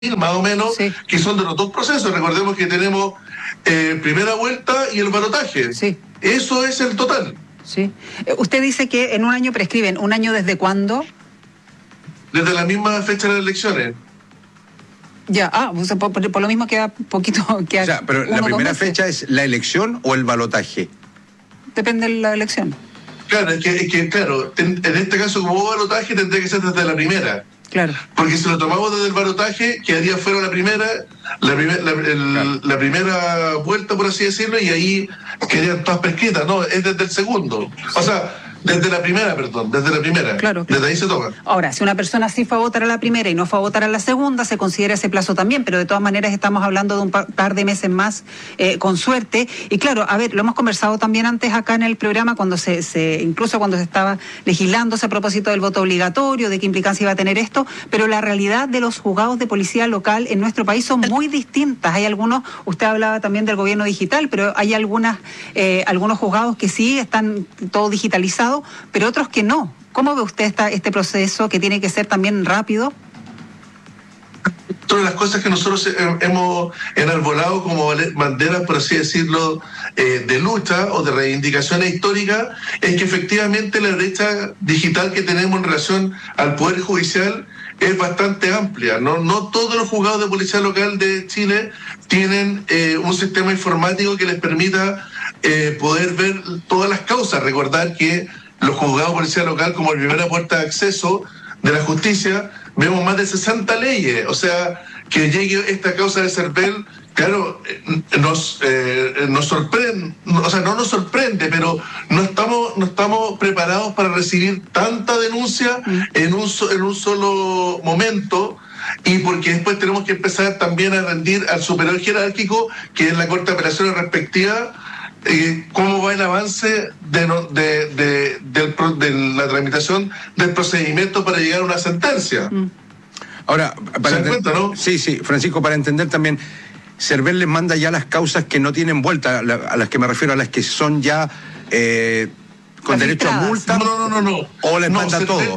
más o menos, sí, que son de los dos procesos. Recordemos que tenemos primera vuelta y el balotaje. sí, Eso es el total. sí. Usted dice que en un año prescriben. ¿Un año desde cuándo? Desde la misma fecha de las elecciones. Ya, o sea, por lo mismo queda poquito. Queda O sea, pero la primera fecha es la elección o el balotaje. Depende de la elección. Claro, es que claro, en este caso, como hubo balotaje, tendría que ser desde la primera. Claro. Porque si lo tomamos desde el balotaje, quedaría fuera la primera vuelta, por así decirlo, y ahí quedarían todas prescritas. No, es desde el segundo. O sea, desde la primera. Claro. Desde ahí se toma. Ahora, si una persona sí fue a votar a la primera y no fue a votar a la segunda, se considera ese plazo también, pero de todas maneras estamos hablando de un par de meses más, con suerte. Y claro, a ver, lo hemos conversado también antes acá en el programa, cuando incluso cuando se estaba legislándose a propósito del voto obligatorio, de qué implicancia iba a tener esto, pero la realidad de los juzgados de policía local en nuestro país son muy distintas. Hay algunos, usted hablaba también del gobierno digital, pero hay algunos juzgados que sí están todo digitalizado, pero otros que no. ¿Cómo ve usted este proceso que tiene que ser también rápido? Todas las cosas que nosotros hemos enarbolado como banderas, por así decirlo, de lucha o de reivindicaciones históricas, es que efectivamente la brecha digital que tenemos en relación al Poder Judicial es bastante amplia. No todos los juzgados de policía local de Chile tienen un sistema informático que les permita poder ver todas las causas. Recordar que los juzgados de policía local, como la primera puerta de acceso de la justicia, vemos más de 60 leyes. O sea, que llegue esta causa de CERVEL, claro, nos sorprende, o sea, no nos sorprende, pero no estamos preparados para recibir tanta denuncia en un solo momento. Y porque después tenemos que empezar también a rendir al superior jerárquico, que es la Corte de Apelaciones respectiva, cómo va el avance de la tramitación del procedimiento para llegar a una sentencia. Ahora, ¿no? Sí, Francisco, para entender también, CERVEL les manda ya las causas que no tienen vuelta, a las que me refiero, a las que son ya con derecho a multa. No. ¿O les manda todo?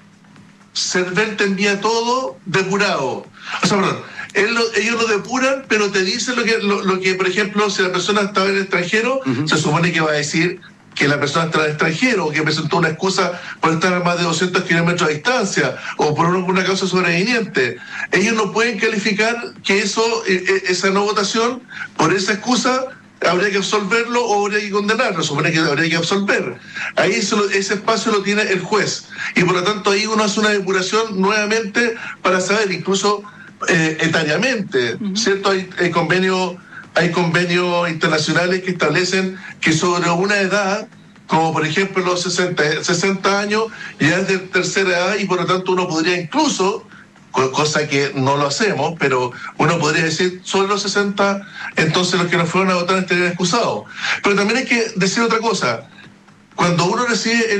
CERVEL te envía todo depurado. O sea, perdón, ellos lo depuran, pero te dicen lo que, por ejemplo, si la persona estaba en el extranjero, se supone que va a decir que la persona está en el extranjero, o que presentó una excusa por estar a más de 200 kilómetros de distancia, o por alguna causa sobreviniente. Ellos no pueden calificar que esa no votación, por esa excusa, habría que absolverlo o habría que condenarlo. Supone que habría que absolver. Ahí ese espacio lo tiene el juez. Y por lo tanto ahí uno hace una depuración nuevamente para saber, incluso etariamente, ¿cierto? Hay convenios internacionales que establecen que sobre una edad, como por ejemplo los 60 años, ya es de tercera edad, y por lo tanto uno podría incluso, cosa que no lo hacemos, pero uno podría decir sobre los 60, entonces los que no fueron a votar estarían excusados. Pero también hay que decir otra cosa. Cuando uno recibe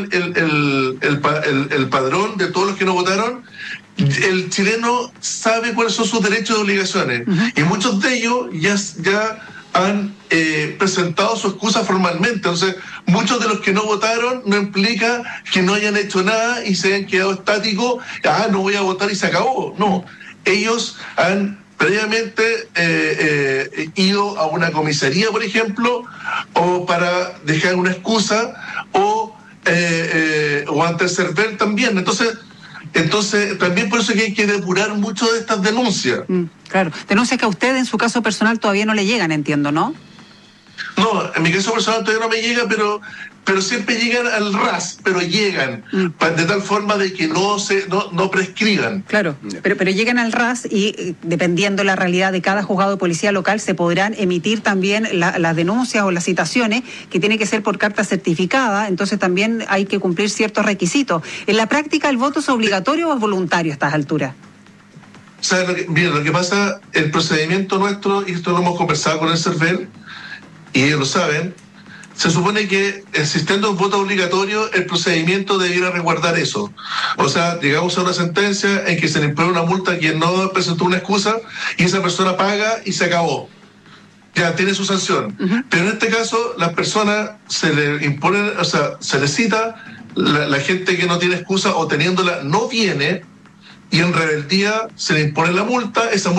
el padrón de todos los que no votaron, el chileno sabe cuáles son sus derechos y obligaciones. Y muchos de ellos ya han presentado su excusa formalmente. Entonces, muchos de los que no votaron no implica que no hayan hecho nada y se hayan quedado estáticos. No voy a votar y se acabó. No, ellos han previamente ido a una comisaría, por ejemplo, o para dejar una excusa, o ante el CERVEL también. Entonces, también por eso que hay que depurar mucho de estas denuncias. Claro, denuncias que a usted en su caso personal todavía no le llegan, entiendo, ¿no? No, en mi caso personal todavía no me llega, pero siempre llegan al ras, pero llegan, de tal forma de que no prescriban. Claro, pero llegan al ras y dependiendo la realidad de cada juzgado de policía local se podrán emitir también las denuncias o las citaciones, que tiene que ser por carta certificada, entonces también hay que cumplir ciertos requisitos. En la práctica, ¿el voto es obligatorio o es voluntario a estas alturas? O sea, lo que pasa, el procedimiento nuestro, y esto lo hemos conversado con el CERVEL, y ellos lo saben, se supone que existiendo un voto obligatorio, el procedimiento debiera resguardar eso. O sea, llegamos a una sentencia en que se le impone una multa a quien no presentó una excusa y esa persona paga y se acabó. Ya tiene su sanción. Pero en este caso, las personas se le imponen, o sea, se les cita, la gente que no tiene excusa o teniéndola no viene, y en rebeldía se le impone la multa, esa